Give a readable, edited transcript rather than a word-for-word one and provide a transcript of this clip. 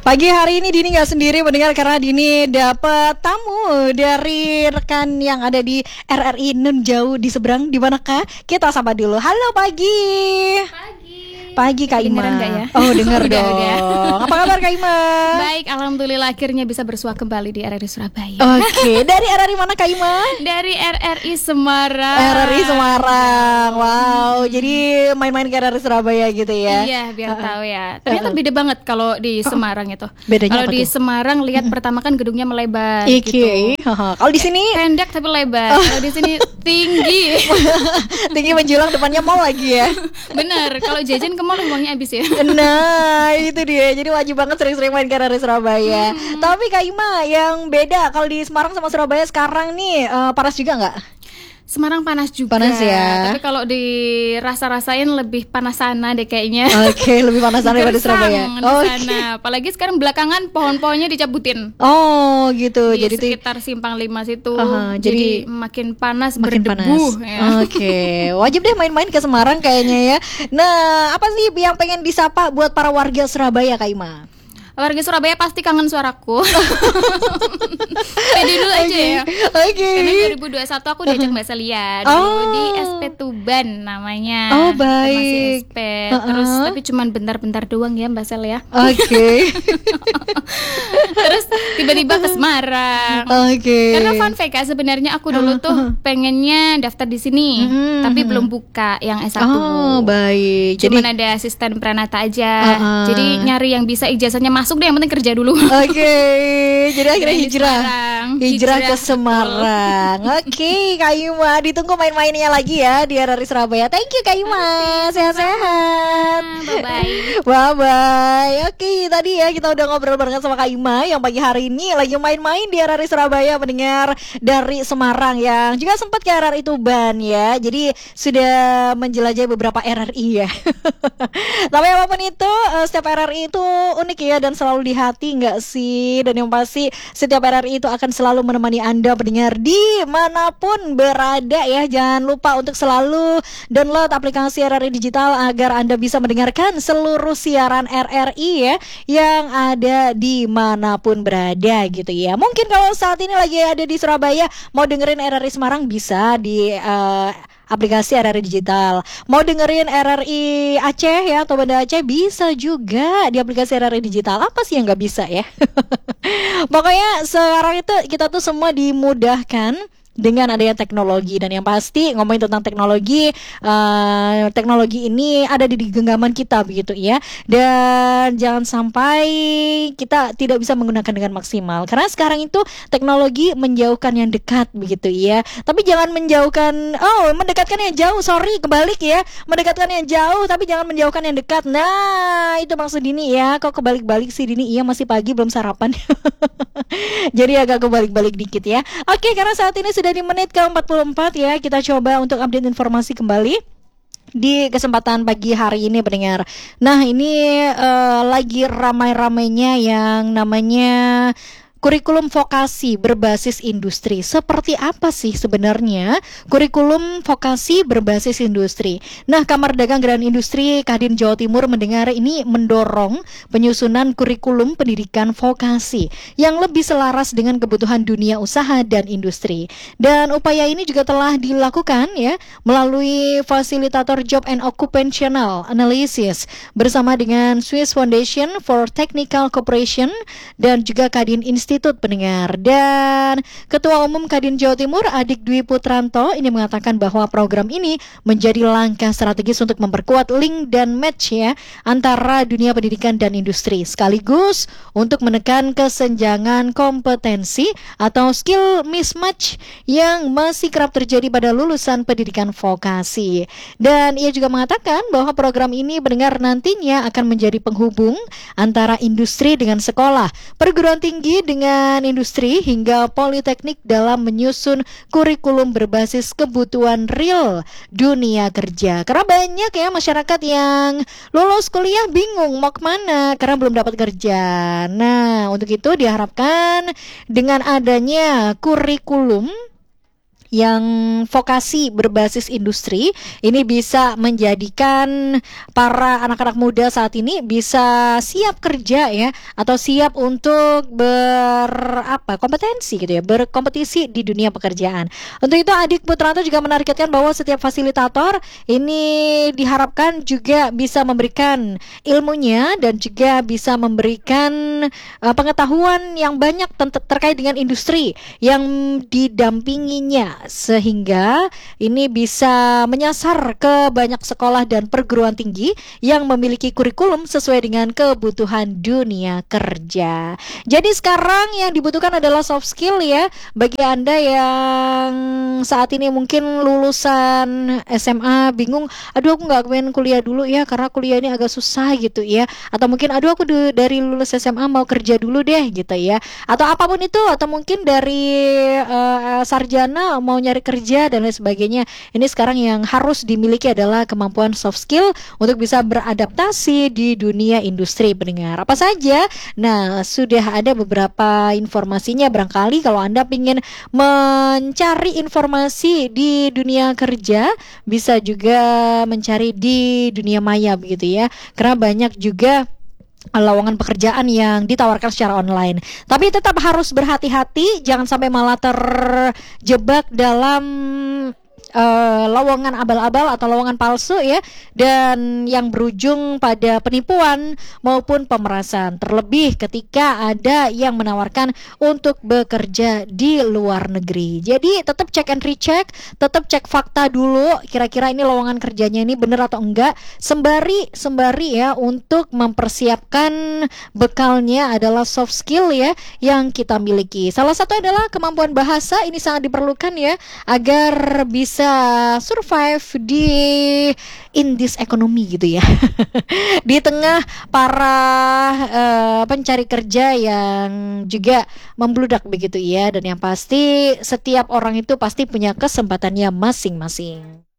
Pagi hari ini Dini gak sendiri mendengar karena Dini dapat tamu dari rekan yang ada di RRI Nun Jauh di seberang. Di manakah? Kita sapa dulu. Halo Pagi. Pagi Kak Ima. Dengeran gak ya? Oh denger dong. Udah. Apa kabar Kak Ima? Baik, alhamdulillah akhirnya bisa bersua kembali di RRI Surabaya. Oke, dari RRI mana Kak Ima? Dari RRI Semarang. RRI Semarang. Wow, jadi main-main ke RRI Surabaya gitu ya? Iya, biar tahu ya. Ternyata beda banget kalau di Semarang itu. Bedanya kalau apa di tuh? Semarang lihat pertama kan gedungnya melebar Iki. gitu. Kalau di sini Pendek tapi lebar. Kalau di sini tinggi. tinggi menjulang, depannya mall lagi ya. Bener, kalau jajan ke mall uangnya habis ya. Nah itu dia, jadi wajib banget sering-sering main ke RRI Surabaya. Tapi Kak Ima, yang beda kalau di Semarang sama Surabaya sekarang nih, panas juga nggak? Semarang panas juga. Panas ya. Tapi kalau dirasa-rasain lebih panas sana deh kayaknya. Oke, lebih panas sana daripada Gersang Surabaya. di sana. Apalagi sekarang belakangan pohon-pohonnya dicabutin. Oh gitu, Di jadi sekitar Simpang 5 situ. jadi makin panas, makin berdebu panas. ya. Oke, wajib deh main-main ke Semarang kayaknya ya. Nah, apa sih yang pengen disapa buat para warga Surabaya Kak Ima? Warga Surabaya pasti kangen suaraku. Pede dulu aja ya. Oke. Karena 2021 aku diajak Mbak Celia dulu di SP Tuban namanya. Oh, baik. Masih SP. Terus tapi cuman bentar-bentar doang ya Mbak Celia. Oke. Terus tiba-tiba ke Semarang. Oke. Karena fun fact ya, sebenarnya aku dulu tuh pengennya daftar di sini, tapi belum buka yang S1. Oh, baik. Cuman ada asisten pranata aja. Jadi nyari yang bisa ijazahnya masuk deh, yang penting kerja dulu. Oke, jadi akhirnya Di hijrah Semarang. Hijrah ke Betul. Semarang. Oke, Kak Ima, ditunggu main-mainnya lagi ya di RRI Surabaya. Thank you Kak Ima, sehat-sehat. Bye-bye. Bye-bye. Oke, tadi ya kita udah ngobrol barengan sama Kak Ima yang pagi hari ini lagi main-main di RRI Surabaya, mendengar dari Semarang yang juga sempat ke RRI Tuban ya. Jadi sudah menjelajahi beberapa RRI ya. Tapi apapun itu, setiap RRI itu unik ya dan selalu di hati nggak sih? Dan yang pasti setiap RRI itu akan selalu menemani Anda pendengar dimanapun berada ya. Jangan lupa untuk selalu download aplikasi RRI Digital agar Anda bisa mendengarkan seluruh siaran RRI ya yang ada dimanapun berada gitu ya. Mungkin kalau saat ini lagi ada di Surabaya mau dengerin RRI Semarang bisa di aplikasi RRI Digital. Mau dengerin RRI Aceh ya atau Banda Aceh bisa juga di aplikasi RRI Digital. Apa sih yang nggak bisa ya? Pokoknya sekarang itu kita tuh semua dimudahkan dengan adanya teknologi. Dan yang pasti ngomongin tentang teknologi, teknologi ini ada di genggaman kita begitu ya. Dan jangan sampai kita tidak bisa menggunakan dengan maksimal, karena sekarang itu teknologi menjauhkan yang dekat begitu ya. Tapi jangan mendekatkan yang jauh, sorry kebalik ya. Mendekatkan yang jauh tapi jangan menjauhkan yang dekat. Nah itu maksud Dini ya. Kok kebalik-balik sih Dini? Iya masih pagi belum sarapan. Jadi agak kebalik-balik dikit ya. Oke, karena saat ini sudah di menit ke-44 ya. Kita coba untuk update informasi kembali di kesempatan pagi hari ini pendengar. Nah ini lagi ramai-ramainya yang namanya kurikulum vokasi berbasis industri. Seperti apa sih sebenarnya kurikulum vokasi berbasis industri? Nah, Kamar Dagang dan Industri Kadin Jawa Timur mendengar ini mendorong penyusunan kurikulum pendidikan vokasi yang lebih selaras dengan kebutuhan dunia usaha dan industri. Dan upaya ini juga telah dilakukan ya melalui fasilitator Job and Occupational Analysis bersama dengan Swiss Foundation for Technical Cooperation dan juga Kadin Institute pendengar. Dan Ketua Umum Kadin Jawa Timur Adik Dwi Putranto ini mengatakan bahwa program ini menjadi langkah strategis untuk memperkuat link dan match ya antara dunia pendidikan dan industri, sekaligus untuk menekan kesenjangan kompetensi atau skill mismatch yang masih kerap terjadi pada lulusan pendidikan vokasi. Dan ia juga mengatakan bahwa program ini pendengar nantinya akan menjadi penghubung antara industri dengan sekolah, perguruan tinggi dengan industri hingga politeknik dalam menyusun kurikulum berbasis kebutuhan real dunia kerja. Karena banyak ya masyarakat yang lulus kuliah bingung mau kemana karena belum dapat kerja. Nah, untuk itu diharapkan dengan adanya kurikulum yang vokasi berbasis industri ini bisa menjadikan para anak-anak muda saat ini bisa siap kerja ya, atau siap untuk kompetensi gitu ya, berkompetisi di dunia pekerjaan. Untuk itu Adik Putranto juga menargetkan bahwa setiap fasilitator ini diharapkan juga bisa memberikan ilmunya dan juga bisa memberikan pengetahuan yang banyak terkait dengan industri yang didampinginya, sehingga ini bisa menyasar ke banyak sekolah dan perguruan tinggi yang memiliki kurikulum sesuai dengan kebutuhan dunia kerja. Jadi sekarang yang dibutuhkan adalah soft skill ya. Bagi Anda yang saat ini mungkin lulusan SMA bingung, aduh aku nggak pengen kuliah dulu ya karena kuliah ini agak susah gitu ya, atau mungkin aduh aku dari lulus SMA mau kerja dulu deh gitu ya, atau apapun itu, atau mungkin dari sarjana mau nyari kerja dan lain sebagainya. Ini sekarang yang harus dimiliki adalah kemampuan soft skill untuk bisa beradaptasi di dunia industri pendengar. Apa saja? Nah, sudah ada beberapa informasinya. Barangkali kalau Anda ingin mencari informasi di dunia kerja, bisa juga mencari di dunia maya begitu ya. Karena banyak juga lowongan pekerjaan yang ditawarkan secara online. Tapi tetap harus berhati-hati, jangan sampai malah terjebak dalam lowongan abal-abal atau lowongan palsu ya, dan yang berujung pada penipuan maupun pemerasan, terlebih ketika ada yang menawarkan untuk bekerja di luar negeri. Jadi tetap check and recheck, tetap cek fakta dulu, kira-kira ini lowongan kerjanya ini benar atau enggak, sembari ya untuk mempersiapkan bekalnya adalah soft skill ya yang kita miliki. Salah satu adalah kemampuan bahasa, ini sangat diperlukan ya agar bisa survive in this economy gitu ya. Di tengah para pencari kerja yang juga membludak begitu ya, dan yang pasti setiap orang itu pasti punya kesempatannya masing-masing.